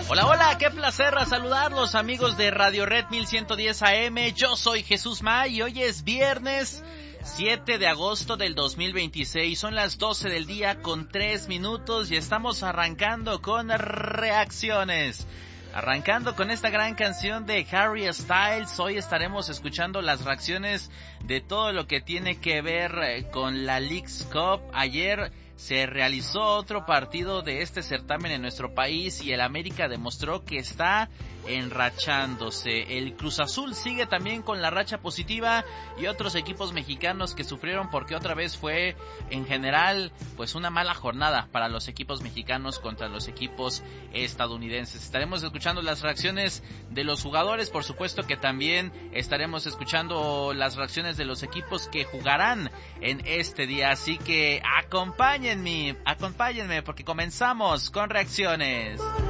Hola, hola, qué placer saludarlos amigos de Radio Red 1110 AM. Yo soy Jesús May y hoy es viernes 7 de agosto del 2026. Son las 12 del día con 3 minutos y estamos arrancando con reacciones. Arrancando con esta gran canción de Harry Styles, hoy estaremos escuchando las reacciones de todo lo que tiene que ver con la Leagues Cup. Ayer se realizó otro partido de este certamen en nuestro país y el América demostró que está enrachándose. El Cruz Azul sigue también con la racha positiva y otros equipos mexicanos que sufrieron porque otra vez fue en general pues una mala jornada para los equipos mexicanos contra los equipos estadounidenses. Estaremos escuchando las reacciones de los jugadores, por supuesto que también estaremos escuchando las reacciones de los equipos que jugarán en este día, así que acompáñenme porque comenzamos con reacciones.